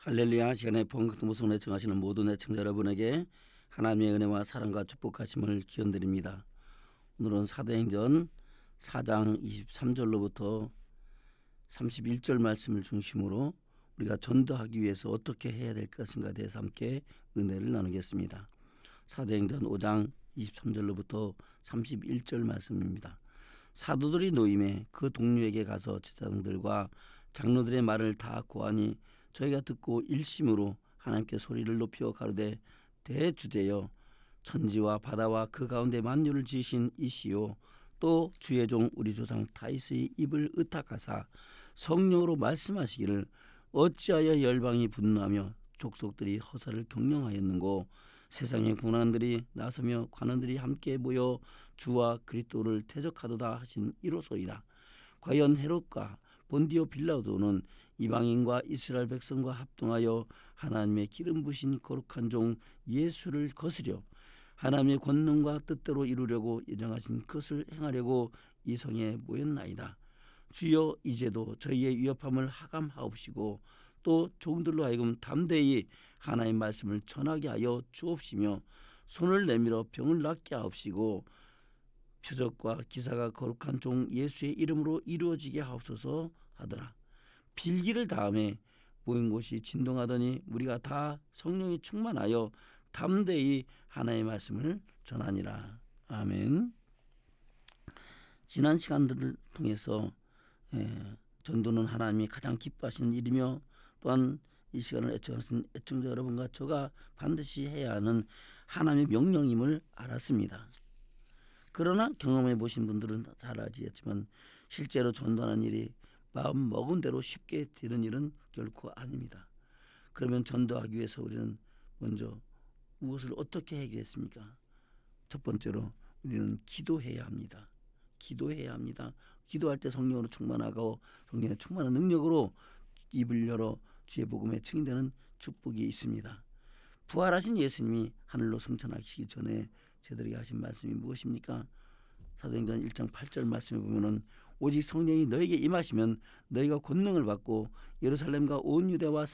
할렐루야. 시간에 봉급등부성에 청하시는 모든 애청자 여러분에게 하나님의 은혜와 사랑과 축복하심을 기원드립니다. 오늘은 사도행전 4장 23절로부터 31절 말씀을 중심으로 우리가 전도하기 위해서 어떻게 해야 될 것인가에 대해서 함께 은혜를 나누겠습니다. 사도행전 5장 23절로부터 31절 말씀입니다. 사도들이 노임에 그 동료에게 가서 제사장들과 장로들의 말을 다 고하니 저희가 듣고 일심으로 하나님께 소리를 높여 가로되 대주제여 천지와 바다와 그 가운데 만유를 지으신 이시요 또 주의 종 우리 조상 다윗의 입을 의탁하사 성령으로 말씀하시기를 어찌하여 열방이 분노하며 족속들이 허사를 경영하였는고 세상의 군왕들이 나서며 관원들이 함께 모여 주와 그리스도를 대적하도다 하신 이로소이다. 과연 헤롯과 본디오 빌라도는 이방인과 이스라엘 백성과 합동하여 하나님의 기름 부신 거룩한 종 예수를 거스려 하나님의 권능과 뜻대로 이루려고 예정하신 것을 행하려고 이 성에 모였나이다. 주여 이제도 저희의 위협함을 하감하옵시고 또 종들로 하여금 담대히 하나님의 말씀을 전하게 하여 주옵시며 손을 내밀어 병을 낫게 하옵시고 표적과 기사가 거룩한 종 예수의 이름으로 이루어지게 하옵소서 하더라. 빌기를 다음에 모인 곳이 진동하더니 우리가 다 성령이 충만하여 담대히 하나님의 말씀을 전하니라. 아멘. 지난 시간들을 통해서 전도는 하나님이 가장 기뻐하시는 일이며 또한 이 시간을 애청하신 애청자 여러분과 저가 반드시 해야 하는 하나님의 명령임을 알았습니다. 그러나 경험해 보신 분들은 잘 알지겠지만 실제로 전도하는 일이 마음 먹은 대로 쉽게 되는 일은 결코 아닙니다. 그러면 전도하기 위해서 우리는 먼저 무엇을 어떻게 해야겠습니까? 첫 번째로 우리는 기도해야 합니다. 기도해야 합니다. 기도할 때 성령으로 충만하고 성령의 충만한 능력으로 입을 열어 주의 복음에 증인되는 축복이 있습니다. 부활하신 예수님이 하늘로 승천하시기 전에 저들에게 하신 말씀이 무엇입니까? 사도행전 1장 8절 말씀에 보면은 오직 성령이 너에게 임하시면 너희가 권능을 받고 예루살렘과 온 유대와